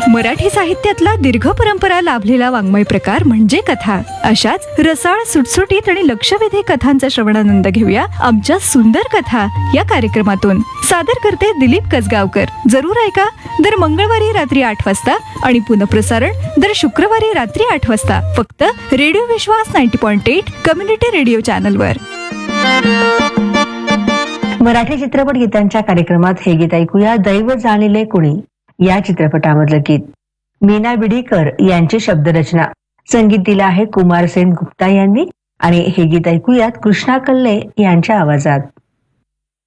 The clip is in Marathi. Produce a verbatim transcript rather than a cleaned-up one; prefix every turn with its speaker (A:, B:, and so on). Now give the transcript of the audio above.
A: मराठी साहित्यातला दीर्घ परंपरा लाभलेला वाङ्मय प्रकार म्हणजे कथा. अशाच रसाळ, सुटसुटीत आणि लक्षवेधी कथांचा श्रवणानंद घेऊया आमच्या सुंदर कथा या कार्यक्रमातून. सादर करते दिलीप कसगावकर. जरूर ऐका दर मंगळवारी रात्री आठ वाजता आणि पुनःप्रसारण दर शुक्रवारी रात्री आठ वाजता फक्त रेडिओ विश्वास नव्वद पॉइंट आठ कम्युनिटी रेडिओ चॅनलवर.
B: मराठी चित्रपट गीतांच्या कार्यक्रमात हे गीत ऐकूया, दैव जाणिले कुणी या चित्रपटामधलं गीत. मीना बिडीकर यांची शब्दरचना, संगीत दिलं आहे कुमार सेन गुप्ता यांनी आणि हे गीत ऐकूयात कृष्णा कल्ले यांच्या आवाजात.